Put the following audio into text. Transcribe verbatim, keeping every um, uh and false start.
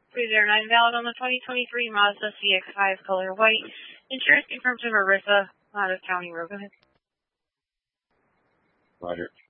three zero nine valid on the twenty twenty-three Mazda C X five color white. Insurance confirmed to Marissa, out of County Road. Go ahead. Roger.